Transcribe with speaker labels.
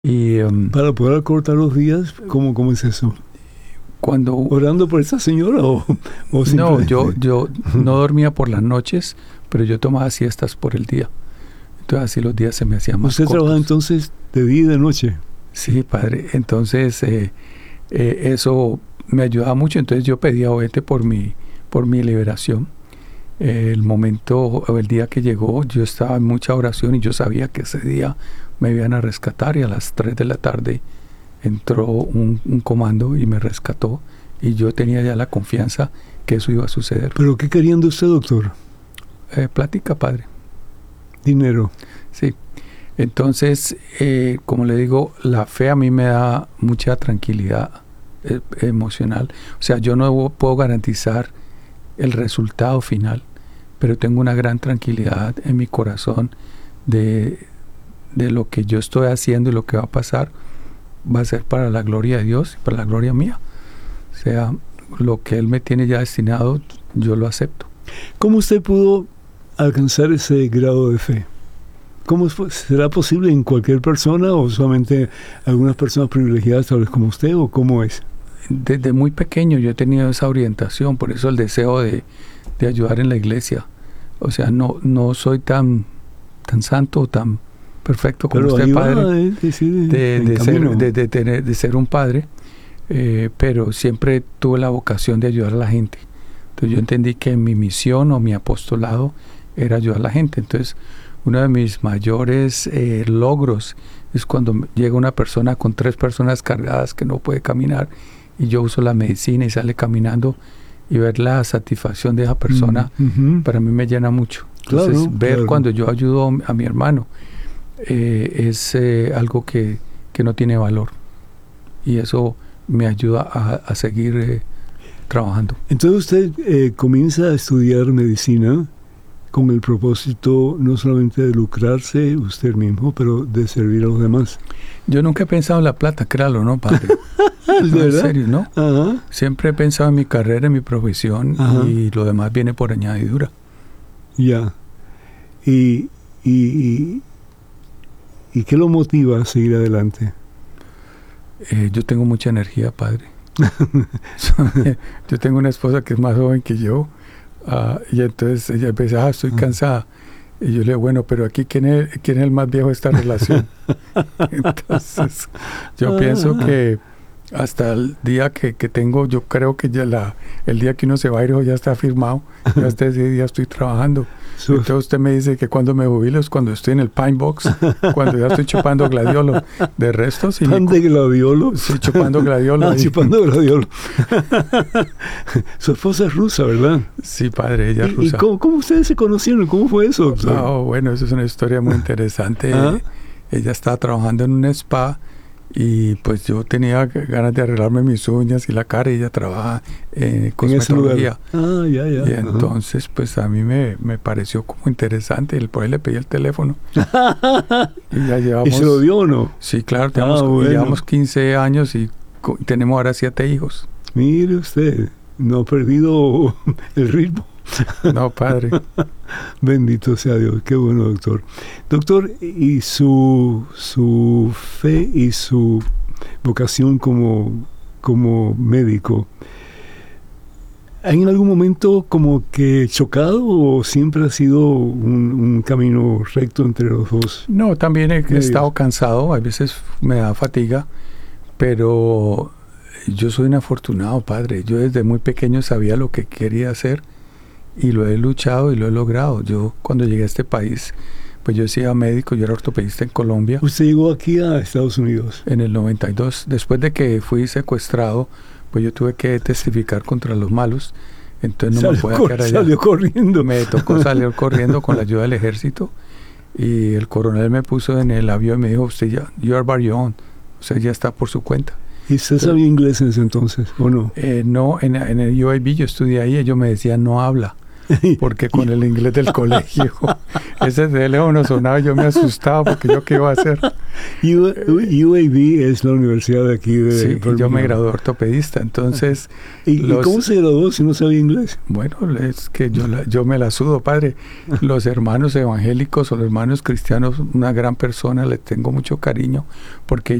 Speaker 1: Y
Speaker 2: Para poder acortar los días, ¿cómo es eso?
Speaker 1: cuando...
Speaker 2: ¿Orando por esa señora o
Speaker 1: No,
Speaker 2: simplemente?
Speaker 1: yo no dormía por las noches, pero yo tomaba siestas por el día. Entonces así los días se me hacían más
Speaker 2: ¿Usted
Speaker 1: cortos.
Speaker 2: trabaja entonces de día y de noche?
Speaker 1: Sí, padre. Entonces eso me ayudaba mucho. Entonces yo pedía obviamente por mi liberación. El momento o el día que llegó, yo estaba en mucha oración y yo sabía que ese día me iban a rescatar, y a las 3 de la tarde entró un comando y me rescató, y yo tenía ya la confianza que eso iba a suceder.
Speaker 2: ¿Pero qué querían de usted, doctor?
Speaker 1: Plática, padre.
Speaker 2: Dinero.
Speaker 1: Sí. Entonces, como le digo, la fe a mí me da mucha tranquilidad emocional. O sea, yo no puedo garantizar el resultado final, pero tengo una gran tranquilidad en mi corazón de lo que yo estoy haciendo, y lo que va a pasar va a ser para la gloria de Dios y para la gloria mía. O sea, lo que Él me tiene ya destinado, yo lo acepto.
Speaker 2: ¿Cómo usted pudo alcanzar ese grado de fe? ¿Será posible en cualquier persona o solamente algunas personas privilegiadas, tal vez como usted, o cómo es?
Speaker 1: Desde muy pequeño yo he tenido esa orientación, por eso el deseo de ayudar en la iglesia. O sea, no soy tan santo o tan perfecto como
Speaker 2: Pero
Speaker 1: usted,
Speaker 2: ahí
Speaker 1: padre,
Speaker 2: va,
Speaker 1: de ser un padre, pero siempre tuve la vocación de ayudar a la gente. Entonces yo entendí que mi misión o mi apostolado era ayudar a la gente. Entonces uno de mis mayores logros es cuando llega una persona con 3 personas cargadas que no puede caminar, y yo uso la medicina y sale caminando, y ver la satisfacción de esa persona, para mí me llena mucho. Entonces, ver cuando yo ayudo a mi hermano es algo que no tiene valor, y eso me ayuda a seguir trabajando.
Speaker 2: Entonces usted comienza a estudiar medicina con el propósito no solamente de lucrarse usted mismo, pero de servir a los demás.
Speaker 1: Yo nunca he pensado en la plata, créalo, ¿no, padre? No, en serio, ¿no?
Speaker 2: Ajá.
Speaker 1: Siempre he pensado en mi carrera, en mi profesión,
Speaker 2: Ajá.
Speaker 1: y lo demás viene por añadidura.
Speaker 2: Ya. ¿Y qué lo motiva a seguir adelante?
Speaker 1: Yo tengo mucha energía, padre. Yo tengo una esposa que es más joven que yo, y entonces ella empieza, estoy cansada. Y yo le digo, bueno, pero aquí, ¿quién es el más viejo de esta relación? Entonces, yo pienso que hasta el día que tengo, yo creo que ya el día que uno se va a ir, ya está firmado. Yo hasta ese día estoy trabajando. Entonces usted me dice que cuando me jubilo es cuando estoy en el Pine Box, cuando ya estoy chupando gladiolo. De resto, sí.
Speaker 2: ¿Pan de gladiolo?
Speaker 1: Sí, chupando gladiolo.
Speaker 2: Chupando gladiolo. Su esposa es rusa, ¿verdad?
Speaker 1: Sí, padre, ella es rusa.
Speaker 2: ¿Y cómo ustedes se conocieron? ¿Cómo fue eso, doctor?
Speaker 1: No, bueno, eso es una historia muy interesante. Ella estaba trabajando en un spa, y pues yo tenía ganas de arreglarme mis uñas y la cara, y ella trabaja en cosmetología.
Speaker 2: Ya.
Speaker 1: Y entonces pues a mí me pareció como interesante, y por ahí le pedí el teléfono. Y ya llevamos...
Speaker 2: ¿Y se lo dio o no?
Speaker 1: Sí, claro,
Speaker 2: bueno.
Speaker 1: llevamos 15 años y tenemos ahora 7 hijos.
Speaker 2: Mire usted, no ha perdido el ritmo.
Speaker 1: No, padre.
Speaker 2: Bendito sea Dios, qué bueno, doctor. Doctor, y su fe y su vocación como médico, ¿hay en algún momento como que chocado, o siempre ha sido un camino recto entre los dos?
Speaker 1: No, también he estado cansado, a veces me da fatiga, pero yo soy un afortunado, padre. Yo desde muy pequeño sabía lo que quería hacer, y lo he luchado y lo he logrado. Yo cuando llegué a este país, pues yo decía médico, yo era ortopedista en Colombia.
Speaker 2: ¿Usted llegó aquí a Estados Unidos?
Speaker 1: En el 92, después de que fui secuestrado, pues yo tuve que testificar contra los malos, entonces no me podía quedar allá.
Speaker 2: Salió corriendo.
Speaker 1: Me tocó salir corriendo con la ayuda del ejército, y el coronel me puso en el avión y me dijo, usted ya, you are by your own, o sea, ya está por su cuenta.
Speaker 2: ¿Y usted sabía inglés en ese entonces, o no?
Speaker 1: No, en el UAB yo estudié ahí, ellos me decían, no habla. porque con el inglés del colegio, ese teléfono sonaba, yo me asustaba porque yo qué iba a hacer.
Speaker 2: UAB es la universidad de aquí de
Speaker 1: Sí,
Speaker 2: Birmingham.
Speaker 1: yo me gradué ortopedista, entonces...
Speaker 2: ¿Y cómo se graduó si no sabía inglés?
Speaker 1: Bueno, es que yo me la sudo, padre. Los hermanos evangélicos o los hermanos cristianos, una gran persona, les tengo mucho cariño, porque